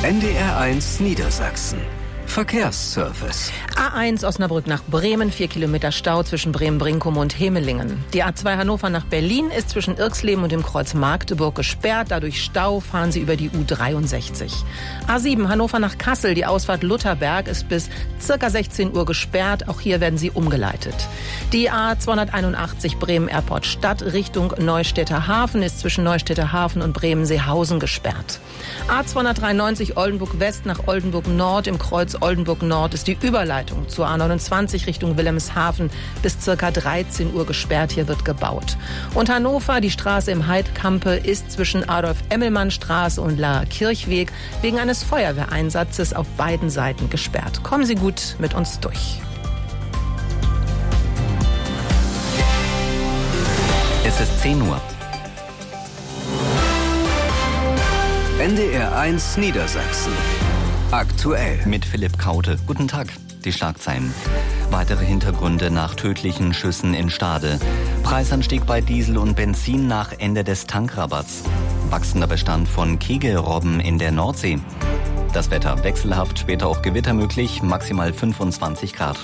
NDR1 Niedersachsen. Verkehrsservice. A1 Osnabrück nach Bremen, 4 Kilometer Stau zwischen Bremen-Brinkum und Hemelingen. Die A2 Hannover nach Berlin ist zwischen Irxleben und dem Kreuz Magdeburg gesperrt. Dadurch Stau, fahren Sie über die U63. A7 Hannover nach Kassel, die Ausfahrt Lutherberg ist bis ca. 16 Uhr gesperrt. Auch hier werden Sie umgeleitet. Die A281 Bremen-Airport Stadt Richtung Neustädter Hafen ist zwischen Neustädter Hafen und Bremen-Seehausen gesperrt. A293 Oldenburg West nach Oldenburg Nord im Kreuz Oldenburg Nord ist die Überleitung zur A29 Richtung Wilhelmshaven bis ca. 13 Uhr gesperrt. Hier wird gebaut. Und Hannover, die Straße im Heidkampe ist zwischen Adolf-Emmelmann-Straße und Laer Kirchweg wegen eines Feuerwehreinsatzes auf beiden Seiten gesperrt. Kommen Sie gut mit uns durch. Es ist 10 Uhr. NDR1 Niedersachsen. Aktuell. Mit Philipp Kaute. Guten Tag. Die Schlagzeilen. Weitere Hintergründe nach tödlichen Schüssen in Stade. Preisanstieg bei Diesel und Benzin nach Ende des Tankrabatts. Wachsender Bestand von Kegelrobben in der Nordsee. Das Wetter wechselhaft, später auch Gewitter möglich, maximal 25 Grad.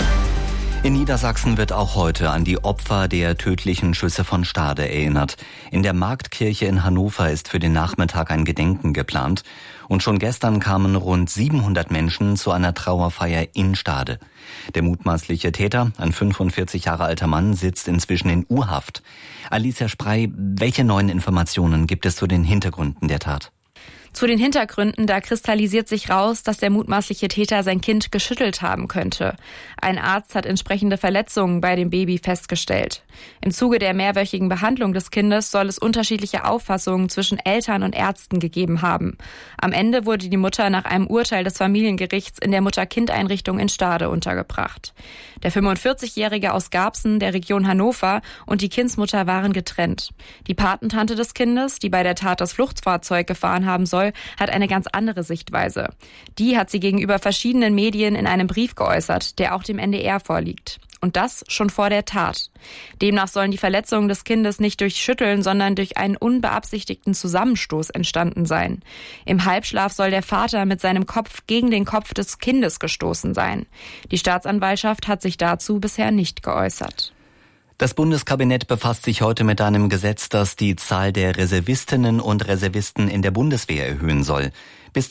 In Niedersachsen wird auch heute an die Opfer der tödlichen Schüsse von Stade erinnert. In der Marktkirche in Hannover ist für den Nachmittag ein Gedenken geplant. Und schon gestern kamen rund 700 Menschen zu einer Trauerfeier in Stade. Der mutmaßliche Täter, ein 45 Jahre alter Mann, sitzt inzwischen in U-Haft. Alicia Sprey, welche neuen Informationen gibt es zu den Hintergründen der Tat? Zu den Hintergründen, da kristallisiert sich raus, dass der mutmaßliche Täter sein Kind geschüttelt haben könnte. Ein Arzt hat entsprechende Verletzungen bei dem Baby festgestellt. Im Zuge der mehrwöchigen Behandlung des Kindes soll es unterschiedliche Auffassungen zwischen Eltern und Ärzten gegeben haben. Am Ende wurde die Mutter nach einem Urteil des Familiengerichts in der Mutter-Kind-Einrichtung in Stade untergebracht. Der 45-Jährige aus Garbsen, der Region Hannover, und die Kindsmutter waren getrennt. Die Patentante des Kindes, die bei der Tat das Fluchtfahrzeug gefahren haben soll, hat eine ganz andere Sichtweise. Die hat sie gegenüber verschiedenen Medien in einem Brief geäußert, der auch dem NDR vorliegt. Und das schon vor der Tat. Demnach sollen die Verletzungen des Kindes nicht durch Schütteln, sondern durch einen unbeabsichtigten Zusammenstoß entstanden sein. Im Halbschlaf soll der Vater mit seinem Kopf gegen den Kopf des Kindes gestoßen sein. Die Staatsanwaltschaft hat sich dazu bisher nicht geäußert. Das Bundeskabinett befasst sich heute mit einem Gesetz, das die Zahl der Reservistinnen und Reservisten in der Bundeswehr erhöhen soll. Bis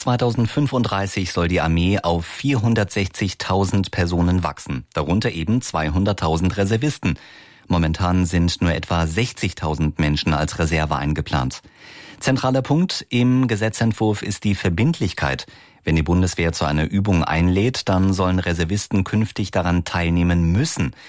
2035 soll die Armee auf 460.000 Personen wachsen, darunter eben 200.000 Reservisten. Momentan sind nur etwa 60.000 Menschen als Reserve eingeplant. Zentraler Punkt im Gesetzentwurf ist die Verbindlichkeit. Wenn die Bundeswehr zu einer Übung einlädt, dann sollen Reservisten künftig daran teilnehmen müssen.